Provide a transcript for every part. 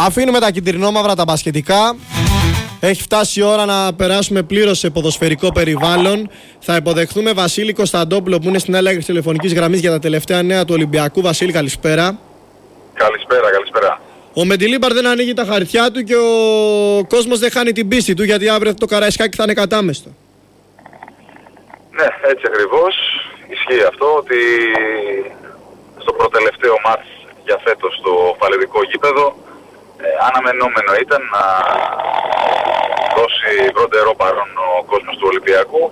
Αφήνουμε τα κυτρινόμαυρα, τα μπασκετικά. Έχει φτάσει η ώρα να περάσουμε πλήρως σε ποδοσφαιρικό περιβάλλον. Θα υποδεχθούμε Βασίλη Κωνσταντόπουλο που είναι στην άλλη άκρη τηλεφωνικής γραμμής για τα τελευταία νέα του Ολυμπιακού. Βασίλη, καλησπέρα. Καλησπέρα. Ο Μεντιλίμπαρ δεν ανοίγει τα χαρτιά του και ο κόσμος δεν χάνει την πίστη του, γιατί αύριο το Καραϊσκάκι θα είναι κατάμεστο. Ναι, έτσι ακριβώς. Ισχύει αυτό ότι στο προτελευταίο μάτς για φέτος στο παλαιδικό γήπεδο αναμενόμενο ήταν να δώσει πρώτερο παρόν ο κόσμος του Ολυμπιακού,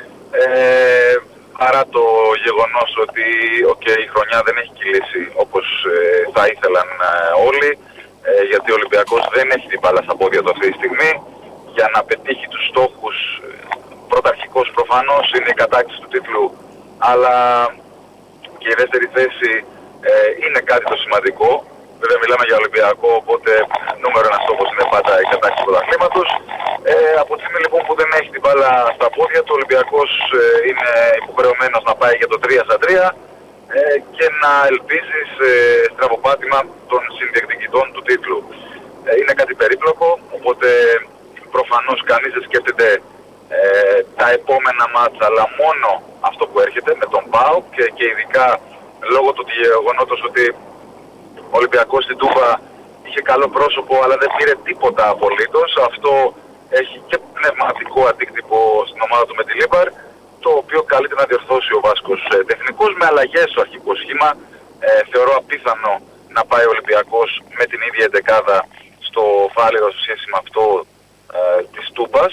παρά το γεγονός ότι η χρονιά δεν έχει κυλήσει όπως θα ήθελαν όλοι, γιατί ο Ολυμπιακός δεν έχει την μπάλα στα πόδια του αυτή τη στιγμή. Για να πετύχει τους στόχους, πρωταρχικός προφανώς είναι η κατάκτηση του τίτλου, αλλά και η δεύτερη θέση είναι κάτι το σημαντικό. Βέβαια μιλάμε για Ολυμπιακό, οπότε νούμερο ένας στόχος είναι πάντα η κατάκτηση του πρωταθλήματος. Από τη στιγμή λοιπόν που δεν έχει την μπάλα στα πόδια του, ο Ολυμπιακός είναι υποχρεωμένος να πάει για το 3-3 και να ελπίζει σε στραβοπάτημα των συνδιεκδικητών του τίτλου. Είναι κάτι περίπλοκο, οπότε προφανώς κανείς δεν σκέφτεται τα επόμενα μάτσα, αλλά μόνο αυτό που έρχεται με τον ΠΑΟΚ και ειδικά λόγω του γεγονότος ότι ο Ολυμπιακός στην Τούμπα είχε καλό πρόσωπο αλλά δεν πήρε τίποτα απολύτως. Αυτό έχει και πνευματικό αντίκτυπο στην ομάδα του Μεντιλίμπαρ, το οποίο καλείται να διορθώσει ο Βάσκος τεχνικός με αλλαγές στο αρχικό σχήμα. Θεωρώ απίθανο να πάει ο Ολυμπιακός με την ίδια εντεκάδα στο Φάληρο σε σχέση με αυτό της Τούμπας,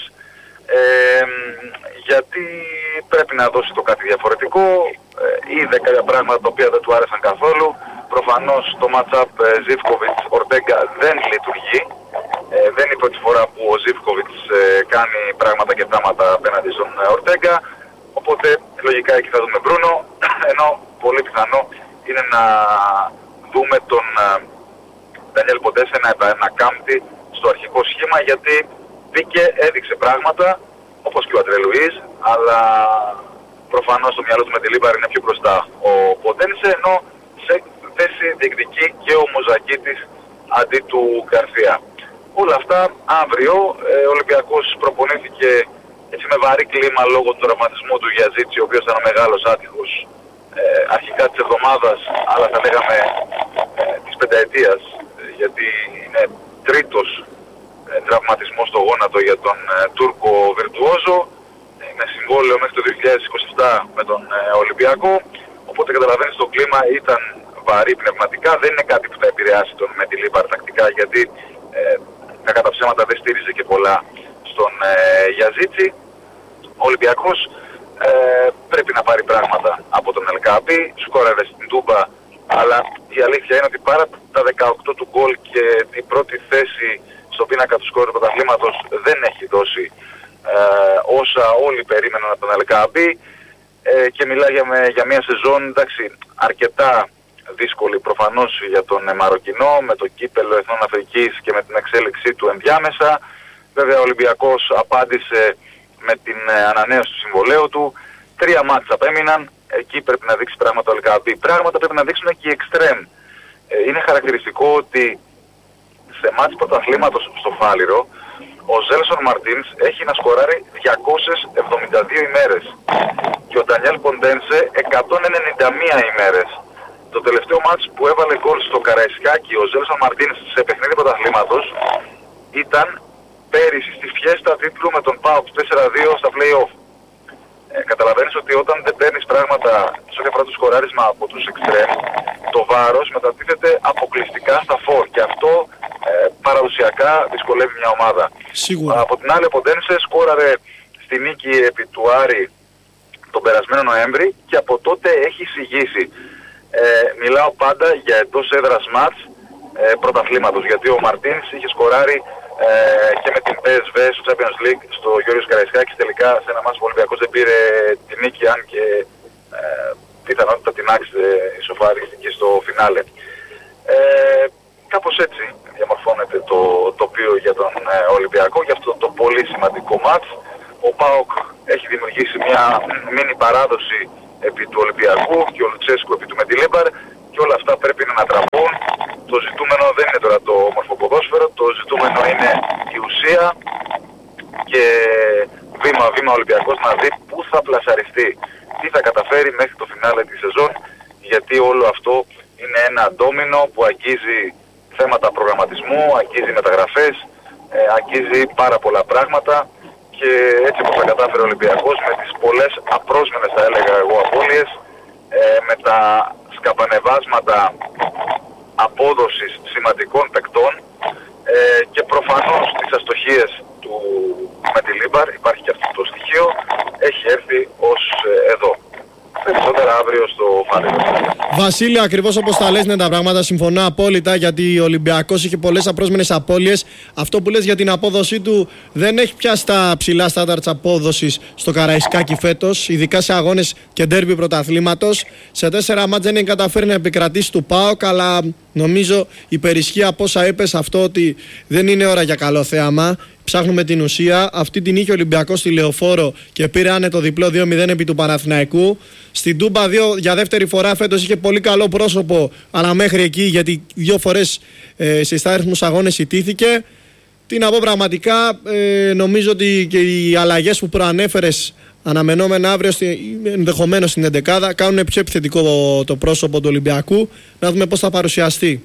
γιατί πρέπει να δώσει το κάτι διαφορετικό. Είδε κάποια πράγματα τα οποία δεν του άρεσαν καθόλου. Προφανώς το match-up Ζίβκοβιτς-Ορτέγκα δεν λειτουργεί. Δεν είναι η πρώτη φορά που ο Ζίβκοβιτς κάνει πράγματα και θάματα απέναντι στον Ορτέγκα. Οπότε λογικά εκεί θα δούμε Μπρούνο, ενώ πολύ πιθανό είναι να δούμε τον Ντανιέλ Ποντένσε να κάμπτει στο αρχικό σχήμα, γιατί μπήκε, έδειξε πράγματα όπως και ο Αντρέ Λουίς, αλλά προφανώς το μυαλό του Μεντιλίμπαρ είναι πιο μπροστά ο Ποντένσε, ενώ σε θέση διεκδικεί και ο Μουζακίτης αντί του Γκαρσία. Όλα αυτά αύριο. Ο Ολυμπιακός προπονήθηκε έτσι με βαρύ κλίμα λόγω του τραυματισμού του Γιαζίτσι, ο οποίος ήταν ο μεγάλος άτυχος αρχικά της εβδομάδας, αλλά θα λέγαμε της πενταετίας, γιατί είναι τρίτος τραυματισμός στο γόνατο για τον Τούρκο Βιρτουόζο, με συμβόλαιο μέχρι το 2027 με τον Ολυμπιακό. Οπότε καταλαβαίνεις, το κλίμα ήταν βαρύ πνευματικά. Δεν είναι κάτι που θα επηρεάσει τον Μεντιλίμπαρ τακτικά, γιατί κακά τα ψέματα δεν στήριζε και πολλά στον Γιαζίτσι. Ο Ολυμπιακός πρέπει να πάρει πράγματα από τον Ελκάμπη. Σκόραρε στην Τούμπα, αλλά η αλήθεια είναι ότι παρά τα 18 του γκολ και η πρώτη θέση στο πίνακα του σκόρ του πρωταθλήματος δεν έχει δώσει όσα όλοι περίμεναν από τον Ελκάμπη, και μιλάει για μια σεζόν, εντάξει, αρκετά δύσκολη προφανώς για τον Μαροκινό, με το κύπελλο Εθνών Αφρικής και με την εξέλιξή του ενδιάμεσα. Βέβαια ο Ολυμπιακός απάντησε με την ανανέωση του συμβολαίου του. 3 μάτς απέμειναν, εκεί πρέπει να δείξει πράγματα ο Ελκάμπη. Πράγματα πρέπει να δείξουν και οι εξτρέμ. Είναι χαρακτηριστικό ότι σε μάτς πρωταθλήματος στο Φάληρο ο Ζέλσον Μαρτίνς έχει να σκοράρει 272 ημέρες και ο Ντανιέλ Ποντένσε 191 ημέρες. Το τελευταίο μάτς που έβαλε γκολ στο Καραϊσκάκι ο Ζέλσον Μαρτίνς σε παιχνίδι πρωταθλήματος ήταν πέρυσι στη φιέστα τίτλου με τον ΠΑΟΚ 4-2 στα play-off. Καταλαβαίνεις ότι όταν δεν παίρνεις πράγματα σε ό,τι αφορά το σκοράρισμα από τους εξτρέμ, το βάρος μετατίθεται αποκλειστικά στα φορ, και αυτό παραδοσιακά δυσκολεύει μια ομάδα. Σίγουρα. Από την άλλη ο Ποντένσε σκόραρε στη νίκη επί του Άρη τον περασμένο Νοέμβρη και από τότε έχει εισηγήσει. Μιλάω πάντα για εντός έδρας μάτς πρωταθλήματος, γιατί ο Μαρτίνς είχε σκοράρει και με την PSV στο Champions League στο Γιώργος Καραϊσκάκης. Τελικά σε ένα μάτς ο Ολυμπιακός δεν πήρε την νίκη, αν και πιθανότητα την άξιζε ισοφαρίστηκε στο φινάλε. Κάπως έτσι διαμορφώνεται το τοπίο για τον Ολυμπιακό, για αυτό το πολύ σημαντικό μάτς. Ο ΠΑΟΚ έχει δημιουργήσει μια μίνι παράδοση επί του Ολυμπιακού και ο Λουτσέσκου επί του Μεντιλίμπαρ, και όλα αυτά πρέπει να ανατραπούν. Το ζητούμενο δεν είναι τώρα το όμορφο ποδόσφαιρο. να δει πού θα πλασαριστεί, τι θα καταφέρει μέχρι το φινάλε της σεζόν, γιατί όλο αυτό είναι ένα ντόμινο που αγγίζει θέματα προγραμματισμού, αγγίζει μεταγραφές, αγγίζει πάρα πολλά πράγματα και έτσι όπως τα κατάφερε ο Ολυμπιακός με τις πολλές απρόσμενες, θα έλεγα εγώ, απώλειες, με τα σκαμπανεβάσματα απόδοσης σημαντικών παικτών και προφανώς τις αστοχίες του Μεντιλίμπαρ, υπάρχει και αυτό το στοιχείο, έχει έρθει ως εδώ. Περισσότερα αύριο στο Φάληρο. Βασίλη, ακριβώς όπως τα λες είναι τα πράγματα, συμφωνώ απόλυτα, γιατί ο Ολυμπιακός είχε πολλές απρόσμενες απώλειες. Αυτό που λες για την απόδοσή του δεν έχει πιάσει τα ψηλά στάνταρτς απόδοσης στο Καραϊσκάκι φέτος, ειδικά σε αγώνες και ντέρμπι πρωταθλήματος. Σε 4 μάτς δεν έχει καταφέρει να επικρατήσει του ΠΑΟΚ, αλλά νομίζω υπερισχύει από όσα είπες αυτό ότι δεν είναι ώρα για καλό θέαμα. Ψάχνουμε την ουσία. Αυτή την είχε ο Ολυμπιακός στη Λεωφόρο και πήρε άνετο διπλό 2-0 επί του Παναθηναϊκού. Στην Τούμπα για δεύτερη φορά φέτος είχε πολύ καλό πρόσωπο, αλλά μέχρι εκεί, γιατί 2 φορές σε στάριθμους αγώνες ιτήθηκε. Τι να πω πραγματικά, νομίζω ότι και οι αλλαγές που προανέφερες αναμενόμενα αύριο ενδεχομένως στην 11η κάνουν πιο επιθετικό το πρόσωπο του Ολυμπιακού. Να δούμε πώς θα παρουσιαστεί.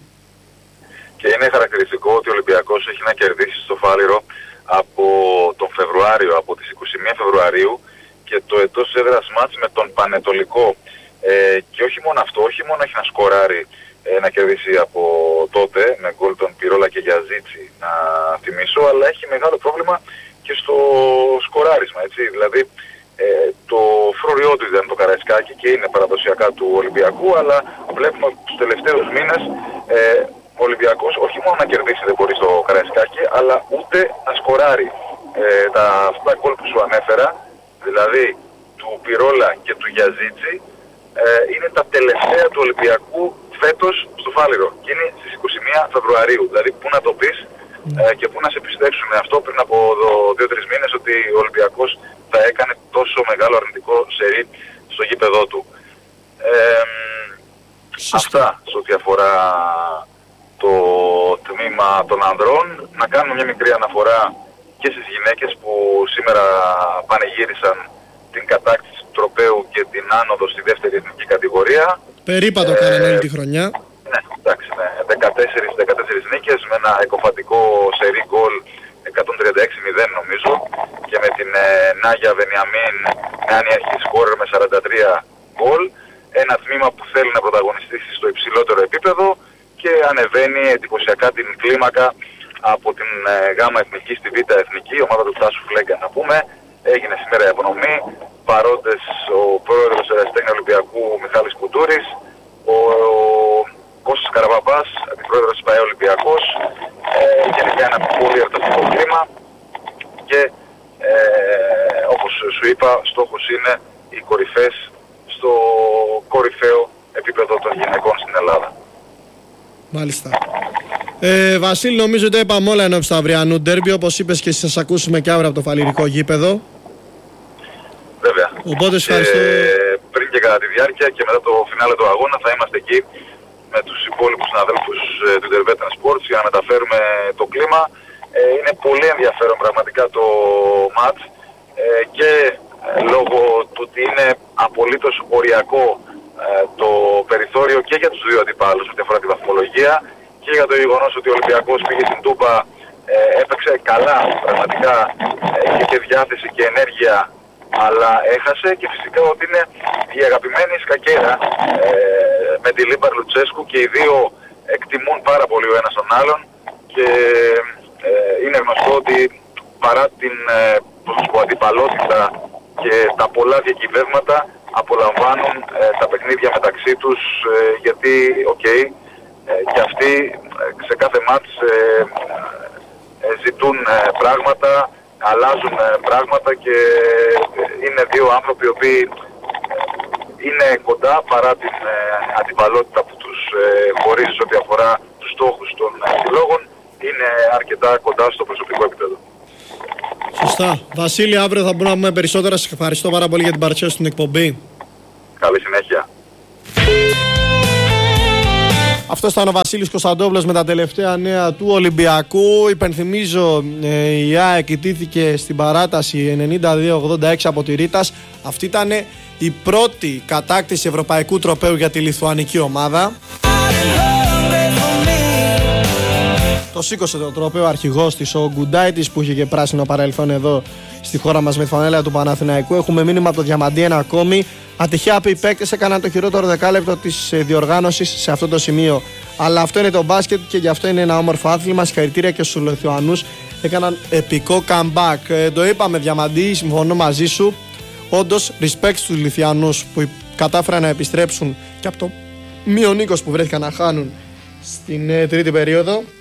Και είναι χαρακτηριστικό ότι ο Ολυμπιακός έχει να κερδίσει στο Φάληρο από τον Φεβρουάριο, από τις 21 Φεβρουαρίου και το εντός έδρας μάτς με τον Πανετολικό. Και όχι μόνο αυτό, όχι μόνο έχει να σκοράρει να κερδίσει από τότε με γκολ τον Πυρόλα και Γιαζίτσι, να θυμίσω, αλλά έχει μεγάλο πρόβλημα και στο σκοράρισμα, έτσι. Δηλαδή το φρούριό του ήταν το Καραϊσκάκι και είναι παραδοσιακά του Ολυμπιακού, αλλά βλέπουμε τους τελευταίους μήνες ο Ολυμπιακός όχι μόνο να κερδίσει δεν μπορεί στο Καραϊσκάκι, αλλά ούτε να σκοράρει. Αυτά γκολ που σου ανέφερα, δηλαδή του Πυρόλα και του Γιαζίτσι, είναι τα τελευταία του Ολυμπιακού φέτος στο Φάληρο και είναι στις 21 Φεβρουαρίου. Δηλαδή πού να το πεις και πού να σε πιστέψουν αυτό πριν από 2-3 μήνες ότι ο Ολυμπιακός θα έκανε τόσο μεγάλο αρνητικό σερί στο γήπεδό του. Αυτά σε ό,τι αφορά το τμήμα των ανδρών. Να κάνουμε μια μικρή αναφορά και στις γυναίκες που σήμερα πανηγύρισαν την κατάκτηση του τροπαίου και την άνοδο στη δεύτερη εθνική κατηγορία. Περίπατο κάνανε όλη τη χρονιά. Ναι, εντάξει, ναι. 14 νίκες με ένα εκοφαντικό σερί γκολ 136-0 νομίζω και με την Νάγια Βενιαμίν νεανιάρχη σκόρερ με 43 γκολ. Ένα τμήμα που θέλει να πρωταγωνιστήσει στο υψηλότερο επίπεδο και ανεβαίνει εντυπωσιακά την κλίμακα από την Γ' Εθνική στη Β' Εθνική, ομάδα του Τάσου Φλέγκα να πούμε. Έγινε σήμερα η απονομή, παρόντες ο πρόεδρος Ερασιτέχνη Ολυμπιακού Μιχάλης Κουντούρης, ο Κώστας Καραβαμπάς, αντιπρόεδρος της ΠΑΕ Ολυμπιακός, γενικά ένα πολύ ερωτευτικό κλίμα και όπως σου είπα, στόχος είναι οι κορυφές στο κορυφαίο επίπεδο των γυναικών στην Ελλάδα. Μάλιστα. Βασίλη, νομίζω ότι τα είπαμε όλα ενώπιση του αυριανού ντέρμπι, όπως είπες και σας ακούσουμε και αύριο από το φαλιρικό γήπεδο. Βέβαια. Οπότε ευχαριστώ. Πριν και κατά τη διάρκεια και μετά το φινάλε του αγώνα θα είμαστε εκεί με τους υπόλοιπους συναδέλφους του Intervetan Sports για να μεταφέρουμε το κλίμα. Είναι πολύ ενδιαφέρον πραγματικά το μάτς και λόγω του ότι είναι απολύτως οριακό το περιθώριο και για τους δύο αντιπάλους ό,τι αφορά τη βαθμολογία και για το γεγονός ότι ο Ολυμπιακός πήγε στην Τούμπα, έπαιξε καλά πραγματικά, είχε και διάθεση και ενέργεια, αλλά έχασε και φυσικά ότι είναι η αγαπημένη σκακέρα με τη Λίμπαρ Λουτσέσκου και οι δύο εκτιμούν πάρα πολύ ο ένας τον άλλον και είναι γνωστό ότι παρά την αντιπαλότητα και τα πολλά διακυβεύματα απολαμβάνουν τα παιχνίδια μεταξύ τους γιατί και αυτοί σε κάθε μάτς ζητούν πράγματα, αλλάζουν πράγματα και είναι δύο άνθρωποι οι οποίοι είναι κοντά παρά την αντιπαλότητα που τους χωρίζει ό,τι αφορά τους στόχους των συλλόγων, είναι αρκετά κοντά στο προσωπικό επίπεδο. Σωστά. Βασίλη, αύριο θα μπορούμε να πούμε περισσότερα. Σας ευχαριστώ πάρα πολύ για την παρουσία στην εκπομπή. Καλή συνέχεια. Αυτό ήταν ο Βασίλης Κωνσταντόπουλος με τα τελευταία νέα του Ολυμπιακού. Υπενθυμίζω, η ΑΕΚ ιτήθηκε στην παράταση 92-86 από τη Ρήτας. Αυτή ήταν η πρώτη κατάκτηση ευρωπαϊκού τροπαίου για τη λιθουανική ομάδα. Το σήκωσε το τροπαίο αρχηγός της, ο Γκουντάιτης, που είχε και πράσινο παρελθόν εδώ στη χώρα μας με τη φανέλα του Παναθηναϊκού. Έχουμε μήνυμα από το Διαμαντή ένα ακόμη. Ατυχία που οι παίκτες έκαναν το χειρότερο δεκάλεπτο της διοργάνωσης σε αυτό το σημείο. Αλλά αυτό είναι το μπάσκετ και γι' αυτό είναι ένα όμορφο άθλημα. Συγχαρητήρια και στους Λιθουανούς. Έκαναν επικό comeback. Το είπαμε, Διαμαντή, συμφωνώ μαζί σου. Όντως, respect στους Λιθουανούς που κατάφεραν να επιστρέψουν και από το -20 που βρέθηκαν να χάνουν στην τρίτη περίοδο.